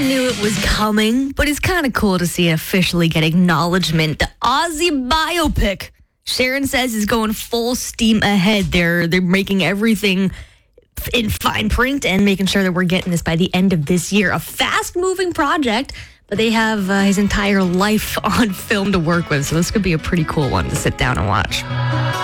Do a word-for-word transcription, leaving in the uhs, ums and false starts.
Knew it was coming, but it's kind of cool to see it officially get acknowledgement. The Ozzy biopic, Sharon says, is going full steam ahead. They're they're making everything in fine print and making sure that we're getting this by the end of this year. A fast-moving project, but they have uh, his entire life on film to work with, so this could be a pretty cool one to sit down and watch.